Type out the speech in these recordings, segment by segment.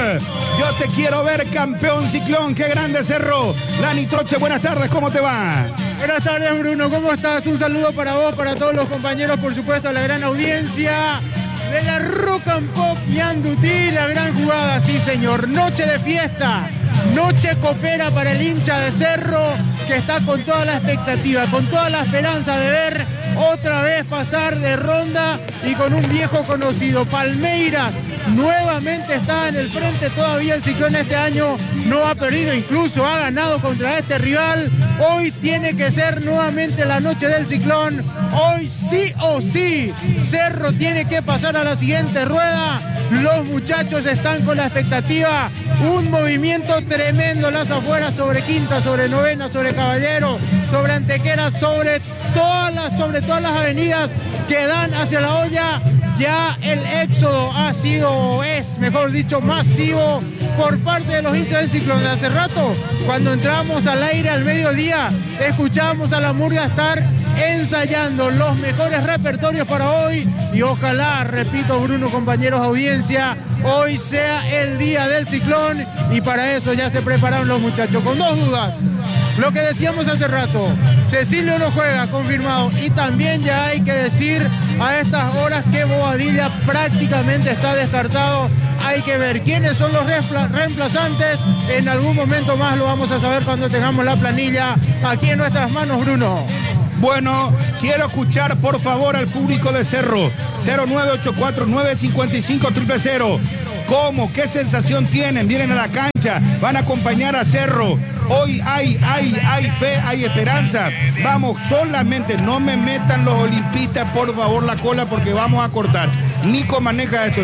Yo te quiero ver campeón Ciclón. ¡Qué grande Cerro! Lani Troche, buenas tardes, ¿cómo te va? Buenas tardes, Bruno, ¿cómo estás? Un saludo para vos, para todos los compañeros, por supuesto, a la gran audiencia de la Rock and Pop y Andutí, la gran jugada, sí señor. Noche de fiesta, noche copera para el hincha de Cerro, que está con toda la expectativa, con toda la esperanza de ver otra vez pasar de ronda y con un viejo conocido. Palmeiras nuevamente está en el frente, todavía el Ciclón este año no ha perdido, incluso ha ganado contra este rival. Hoy tiene que ser nuevamente la noche del Ciclón, hoy sí o sí, Cerro tiene que pasar a la siguiente rueda. Los muchachos están con la expectativa, un movimiento tremendo, las afueras sobre Quinta, sobre Novena, sobre Caballero, sobre Antequera, sobre todas las avenidas que dan hacia la olla. Ya el éxodo es mejor dicho, masivo por parte de los hinchas del Ciclón. De hace rato, cuando entramos al aire al mediodía, escuchábamos a la Murga estar ensayando los mejores repertorios para hoy y ojalá, repito, Bruno, compañeros, audiencia, hoy sea el día del Ciclón y para eso ya se prepararon los muchachos con dos dudas. Lo que decíamos hace rato, Cecilio no juega, confirmado, y también ya hay que decir a estas horas que Bobadilla prácticamente está descartado. Hay que ver quiénes son los reemplazantes. En algún momento más lo vamos a saber cuando tengamos la planilla aquí en nuestras manos, Bruno. Bueno, quiero escuchar por favor al público de Cerro. 0984-955-000. ¿Cómo? ¿Qué sensación tienen? Vienen a la cancha, van a acompañar a Cerro. Hoy hay fe, hay esperanza. Vamos, solamente no me metan los olimpistas, por favor, la cola, porque vamos a cortar. Nico maneja esto,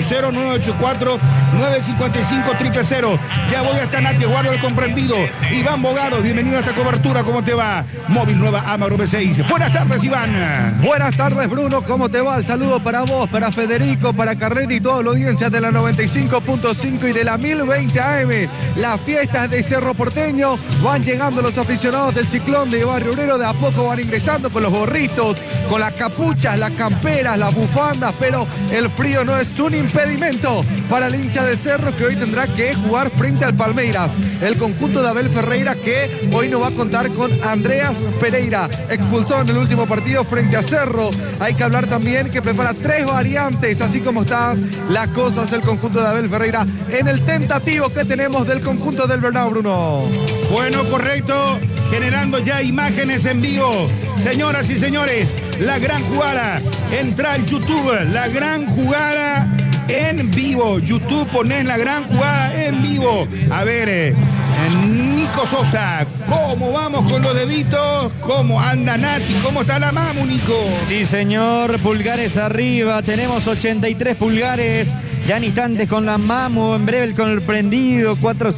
0984-955-000. Ya voy hasta Nati, guardo el comprendido. Iván Bogado, bienvenido a esta cobertura, ¿cómo te va? Móvil Nueva Amaro B6. Buenas tardes, Iván. Buenas tardes, Bruno, ¿cómo te va? El saludo para vos, para Federico, para Carrera y toda la audiencia de la 95.5 y de la 1020 AM. Las fiestas de Cerro Porteño. Van llegando los aficionados del Ciclón de Barrio Obrero, de a poco van ingresando con los gorritos, con las capuchas, las camperas, las bufandas, pero el frío no es un impedimento para el hincha de Cerro, que hoy tendrá que jugar frente al Palmeiras. El conjunto de Abel Ferreira, que hoy no va a contar con Andreas Pereira, expulsado en el último partido frente a Cerro. Hay que hablar también que prepara 3 variantes, así como están las cosas el conjunto de Abel Ferreira en el tentativo que tenemos del conjunto del Bernabéu, Bruno. Bueno, correcto, generando ya imágenes en vivo. Señoras y señores, la gran jugada. Entra al YouTube, la gran jugada en vivo. YouTube, ponés la gran jugada en vivo. A ver, Nico Sosa, ¿cómo vamos con los deditos? ¿Cómo anda Nati? ¿Cómo está la mamu, Nico? Sí, señor, pulgares arriba. Tenemos 83 pulgares. Ya en instantes con la mamu, en breve con el prendido,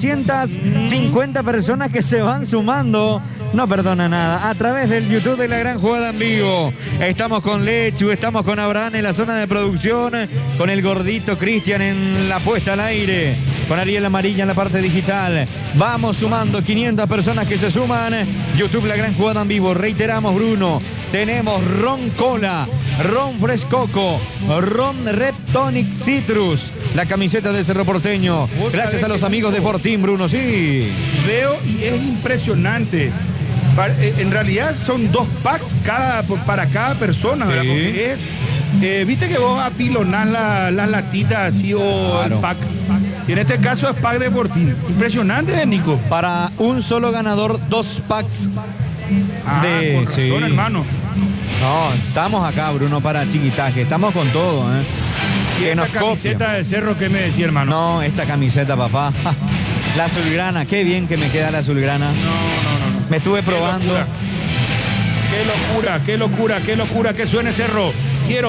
450 personas que se van sumando, no perdona nada, a través del YouTube de la gran jugada en vivo. Estamos con Lechu, estamos con Abraham en la zona de producción, con el gordito Cristian en la puesta al aire, con Ariel Amarilla en la parte digital. Vamos sumando 500 personas que se suman. YouTube la gran jugada en vivo. Reiteramos, Bruno, tenemos ron cola, ron frescoco, ron Red Tonic Citrus, la camiseta del Cerro Porteño. Gracias a los amigos de Fortín, Bruno, sí. Veo y es impresionante. En realidad son 2 packs para cada persona, ¿verdad? Sí. Porque es, viste que vos apilonás las latitas así o claro, el pack. Y en este caso es pack de Fortín. Impresionante, Nico. Para un solo ganador, 2 packs de... Con razón, sí, hermano. No, estamos acá, Bruno, para chiquitaje. Estamos con todo, ¿eh? Y que esa nos camiseta copia. de Cerro, ¿qué me decía, hermano? No, esta camiseta, papá. La azulgrana, qué bien que me queda la azulgrana. No. Me estuve probando. Qué locura que suene Cerro. Quiero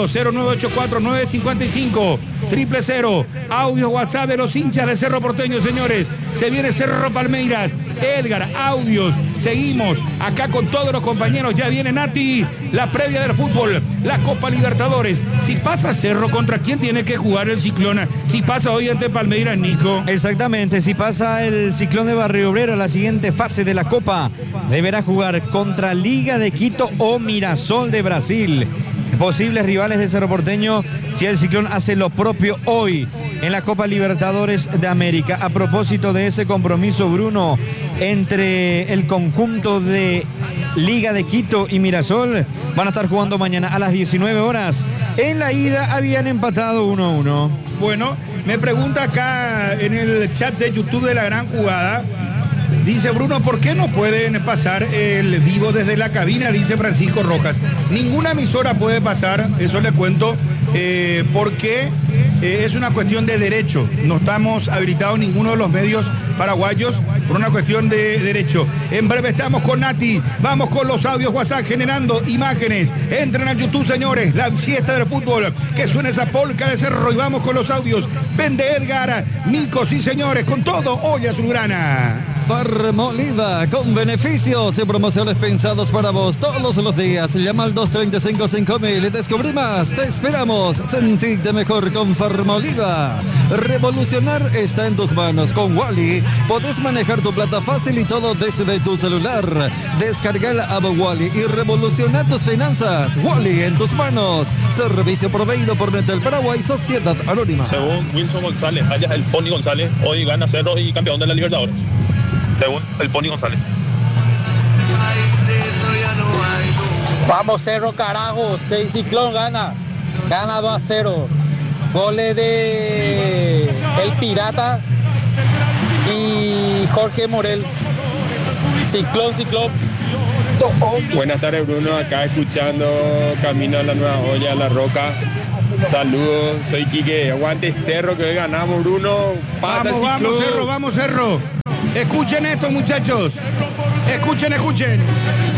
0984-955-000. Audio WhatsApp de los hinchas de Cerro Porteño, señores. Se viene Cerro Palmeiras. Edgar, audios. Seguimos acá con todos los compañeros. Ya viene Nati, la previa del fútbol, la Copa Libertadores. Si pasa Cerro, ¿contra quién tiene que jugar el Ciclón? Si pasa hoy ante Palmeiras, Nico. Exactamente, si pasa el Ciclón de Barrio Obrero a la siguiente fase de la Copa, deberá jugar contra Liga de Quito o Mirasol de Brasil. Posibles rivales de Cerro Porteño si el Ciclón hace lo propio hoy. en la Copa Libertadores de América. A propósito de ese compromiso, Bruno, entre el conjunto de Liga de Quito y Mirasol, van a estar jugando mañana a las 19 horas. En la ida habían empatado 1-1. Bueno, me pregunta acá en el chat de YouTube de La Gran Jugada, dice Bruno, ¿por qué no pueden pasar el vivo desde la cabina? Dice Francisco Rojas. Ninguna emisora puede pasar, eso le cuento, porque es una cuestión de derecho. No estamos habilitados ninguno de los medios paraguayos por una cuestión de derecho. En breve estamos con Nati, vamos con los audios WhatsApp generando imágenes. Entren al YouTube, señores, la fiesta del fútbol, que suene esa polca de Cerro y vamos con los audios. Vende Edgar, Nico, sí señores, con todo, hoy azulgrana. Farmoliva, con beneficios y promociones pensados para vos todos los días. Llama al 235-5000 y descubrí más. Te esperamos. Sentite mejor con Farmoliva. Revolucionar está en tus manos. Con Wally podés manejar tu plata fácil y todo desde tu celular. Descarga la app Wally y revoluciona tus finanzas. Wally en tus manos. Servicio proveído por Netel Paraguay, Sociedad Anónima. Según Wilson González, alias el Pony González, hoy gana Cerro y campeón de la Libertadores. Según el Pony González. Vamos Cerro, carajo. 6 Ciclón gana 2-0. Goles de El Pirata y Jorge Morel. Ciclón. Buenas tardes, Bruno, acá escuchando Camino a la Nueva Olla, La Roca. Saludos, soy Quique. Aguante Cerro, que hoy ganamos, Bruno. Pasa Vamos Cerro. Escuchen esto, muchachos. Escuchen.